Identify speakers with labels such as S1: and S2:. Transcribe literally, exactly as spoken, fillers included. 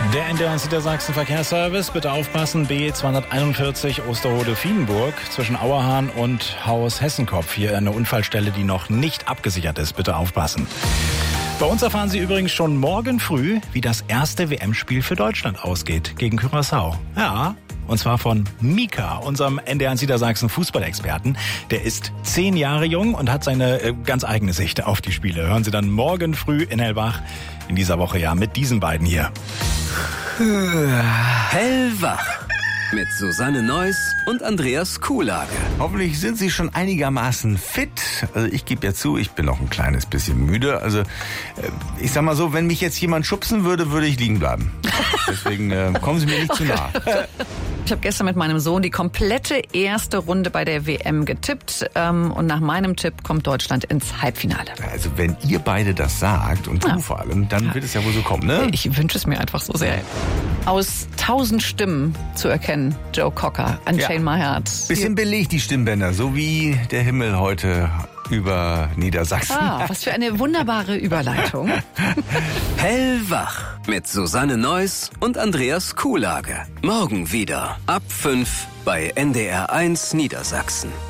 S1: Der N D R Niedersachsen Verkehrsservice, bitte aufpassen, B zweihunderteinundvierzig Osterode-Vienburg zwischen Auerhahn und Haus Hessenkopf. Hier eine Unfallstelle, die noch nicht abgesichert ist, bitte aufpassen. Bei uns erfahren Sie übrigens schon morgen früh, wie das erste W M-Spiel für Deutschland ausgeht gegen Curaçao. Ja, und zwar von Mika, unserem N D R Niedersachsen Fußballexperten. Der ist zehn Jahre jung und hat seine äh, ganz eigene Sicht auf die Spiele. Hören Sie dann morgen früh in Hellwach in dieser Woche ja mit diesen beiden hier.
S2: Hellwach mit Susanne Neuss und Andreas Kuhlage.
S3: Hoffentlich sind Sie schon einigermaßen fit. Also ich gebe ja zu, ich bin noch ein kleines bisschen müde. Also ich sag mal so, wenn mich jetzt jemand schubsen würde, würde ich liegen bleiben. Deswegen äh, kommen Sie mir nicht zu nah.
S4: Ich habe gestern mit meinem Sohn die komplette erste Runde bei der W M getippt. Ähm, und nach meinem Tipp kommt Deutschland ins Halbfinale.
S3: Also wenn ihr beide das sagt, und du ja. vor allem, dann ja. wird es ja wohl so kommen, ne?
S4: Ich wünsche es mir einfach so sehr. Aus tausend Stimmen zu erkennen, Joe Cocker, Unchain ja. My Heart.
S3: Bisschen belegt die Stimmbänder, so wie der Himmel heute über Niedersachsen.
S4: Ah, was für eine wunderbare Überleitung.
S2: Hellwach mit Susanne Neuss und Andreas Kuhlage. Morgen wieder ab fünf bei N D R eins Niedersachsen.